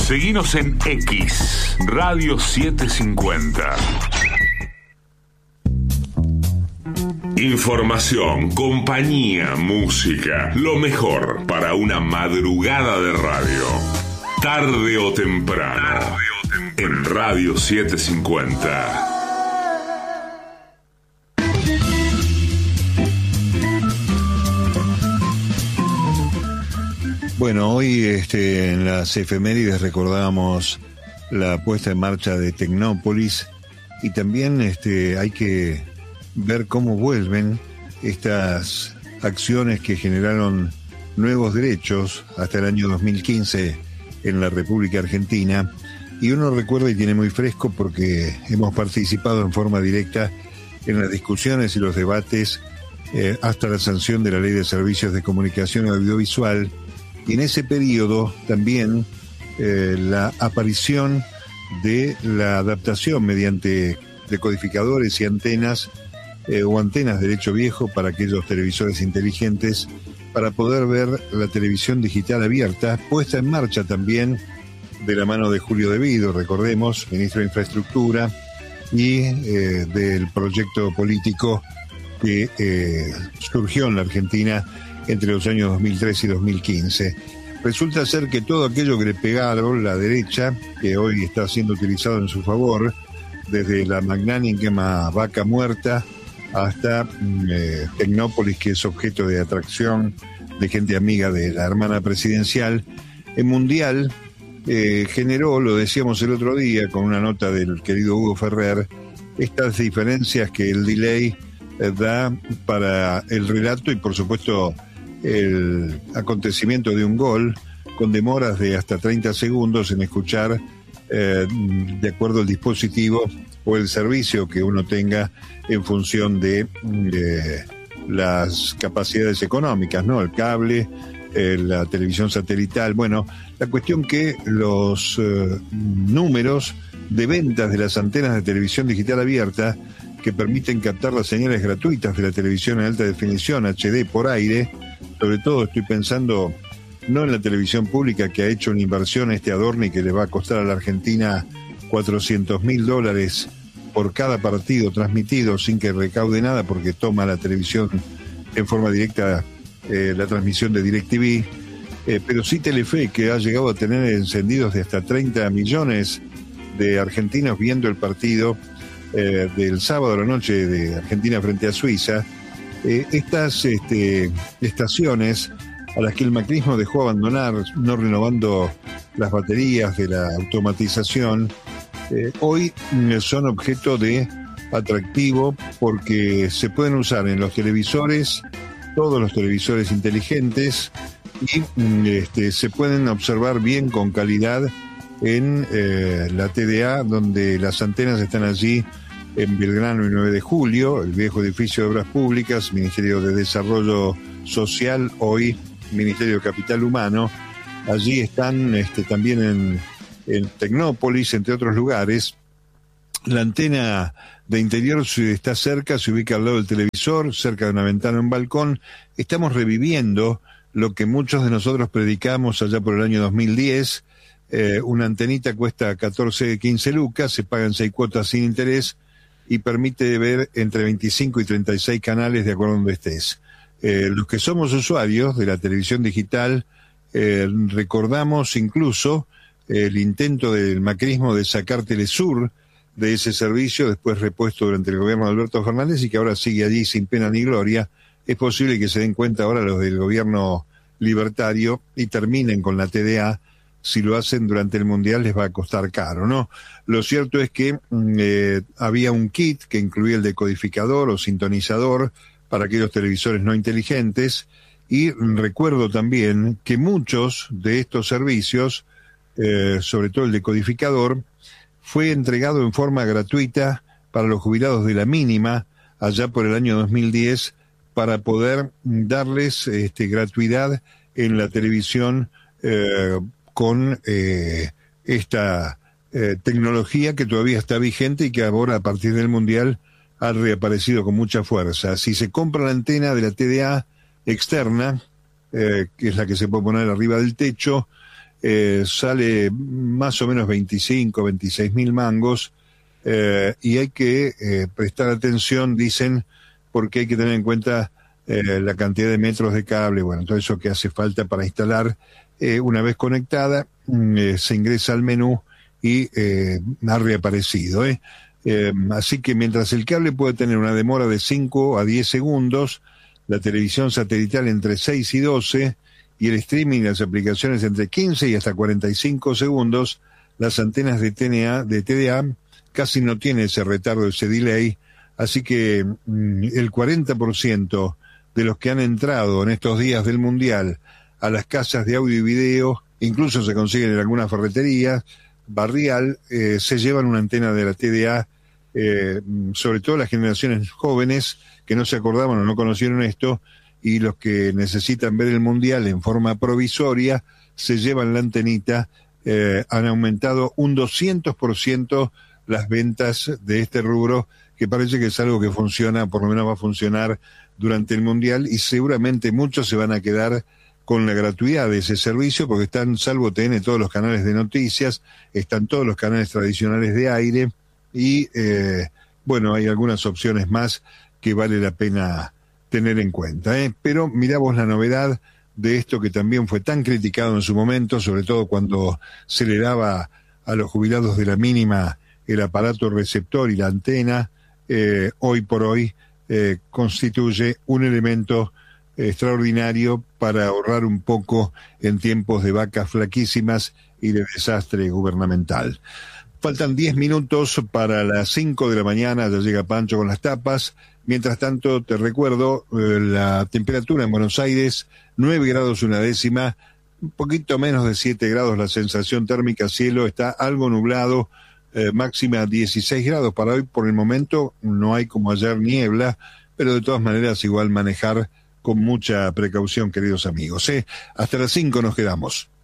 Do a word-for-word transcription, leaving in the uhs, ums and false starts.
Seguinos en X, Radio setecientos cincuenta. Información, compañía, música, lo mejor para una madrugada de radio. Tarde o temprano, Tarde o temprano. En Radio setecientos cincuenta. Bueno, hoy este, en las efemérides recordábamos la puesta en marcha de Tecnópolis y también este, hay que ver cómo vuelven estas acciones que generaron nuevos derechos hasta el año dos mil quince en la República Argentina, y uno recuerda y tiene muy fresco porque hemos participado en forma directa en las discusiones y los debates eh, hasta la sanción de la Ley de Servicios de Comunicación Audiovisual. Y en ese periodo también eh, la aparición de la adaptación mediante decodificadores y antenas eh, o antenas de derecho viejo para aquellos televisores inteligentes para poder ver la televisión digital abierta, puesta en marcha también de la mano de Julio De Vido, recordemos, ministro de Infraestructura, y eh, del proyecto político que eh, surgió en la Argentina entre los años dos mil tres y dos mil quince. Resulta ser que todo aquello que le pegaron la derecha, que hoy está siendo utilizado en su favor, desde la magnánima Vaca Muerta hasta eh, Tecnópolis, que es objeto de atracción de gente amiga de la hermana presidencial, en Mundial eh, generó, lo decíamos el otro día con una nota del querido Hugo Ferrer, estas diferencias que el delay eh, da para el relato y por supuesto el acontecimiento de un gol con demoras de hasta treinta segundos en escuchar eh, de acuerdo al dispositivo o el servicio que uno tenga en función de, de las capacidades económicas, ¿no? El cable, eh, la televisión satelital. Bueno, la cuestión que los eh, números de ventas de las antenas de televisión digital abierta que permiten captar las señales gratuitas de la televisión en alta definición, H D por aire. Sobre todo estoy pensando no en la televisión pública, que ha hecho una inversión este Adorni que le va a costar a la Argentina cuatrocientos mil dólares por cada partido transmitido sin que recaude nada porque toma la televisión en forma directa eh, la transmisión de DirecTV, eh, pero sí Telefe, que ha llegado a tener encendidos de hasta treinta millones de argentinos viendo el partido eh, del sábado a la noche de Argentina frente a Suiza. Eh, estas este, estaciones a las que el macrismo dejó abandonar, no renovando las baterías de la automatización, eh, hoy son objeto de atractivo porque se pueden usar en los televisores, todos los televisores inteligentes, y este, se pueden observar bien con calidad en eh, la T D A, donde las antenas están allí en Belgrano y nueve de julio, el viejo edificio de Obras Públicas, Ministerio de Desarrollo Social, hoy Ministerio de Capital Humano. Allí están este, también en, en Tecnópolis, entre otros lugares. La antena de interior está cerca, se ubica al lado del televisor, cerca de una ventana o un balcón. Estamos reviviendo lo que muchos de nosotros predicamos allá por el año dos mil diez. Eh, una antenita cuesta catorce, quince lucas, se pagan seis cuotas sin interés y permite ver entre veinticinco y treinta y seis canales de acuerdo a donde estés. Eh, los que somos usuarios de la televisión digital eh, recordamos incluso el intento del macrismo de sacar Telesur de ese servicio, después repuesto durante el gobierno de Alberto Fernández y que ahora sigue allí sin pena ni gloria. Es posible que se den cuenta ahora los del gobierno libertario y terminen con la T D A. Si lo hacen durante el Mundial les va a costar caro, ¿no? Lo cierto es que eh, había un kit que incluía el decodificador o sintonizador para aquellos televisores no inteligentes, y recuerdo también que muchos de estos servicios, eh, sobre todo el decodificador, fue entregado en forma gratuita para los jubilados de la mínima allá por el año dos mil diez para poder darles este, gratuidad en la televisión eh, con eh, esta eh, tecnología que todavía está vigente y que ahora a partir del Mundial ha reaparecido con mucha fuerza. Si se compra la antena de la T D A externa, eh, que es la que se puede poner arriba del techo, eh, sale más o menos veinticinco, veintiséis mil mangos, eh, y hay que eh, prestar atención, dicen, porque hay que tener en cuenta eh, la cantidad de metros de cable, bueno, todo eso que hace falta para instalar. Eh, una vez conectada, eh, se ingresa al menú y eh, ha reaparecido. ¿eh? Eh, así que mientras el cable puede tener una demora de cinco a diez segundos, la televisión satelital entre seis y doce, y el streaming y las aplicaciones entre quince y hasta cuarenta y cinco segundos, las antenas de T N A, de T D A casi no tienen ese retardo, ese delay, así que mm, el cuarenta por ciento de los que han entrado en estos días del Mundial a las casas de audio y video, incluso se consiguen en algunas ferreterías, barrial, eh, se llevan una antena de la T D A, eh, sobre todo las generaciones jóvenes que no se acordaban o no conocieron esto, y los que necesitan ver el Mundial en forma provisoria, se llevan la antenita. Eh, han aumentado un doscientos por ciento las ventas de este rubro, que parece que es algo que funciona, por lo menos va a funcionar durante el Mundial, y seguramente muchos se van a quedar con la gratuidad de ese servicio, porque están, salvo T N, todos los canales de noticias, están todos los canales tradicionales de aire, y eh, bueno, hay algunas opciones más que vale la pena tener en cuenta. ¿eh? Pero miramos la novedad de esto que también fue tan criticado en su momento, sobre todo cuando se le daba a los jubilados de la mínima el aparato receptor y la antena. Eh, hoy por hoy eh, constituye un elemento extraordinario para ahorrar un poco en tiempos de vacas flaquísimas y de desastre gubernamental. Faltan diez minutos para las cinco de la mañana, ya llega Pancho con las tapas. Mientras tanto, te recuerdo, eh, la temperatura en Buenos Aires, nueve grados una décima, un poquito menos de siete grados la sensación térmica, cielo está algo nublado, eh, máxima dieciséis grados para hoy. Por el momento no hay como ayer niebla, pero de todas maneras igual manejar con mucha precaución, queridos amigos. ¿eh? Hasta las cinco nos quedamos.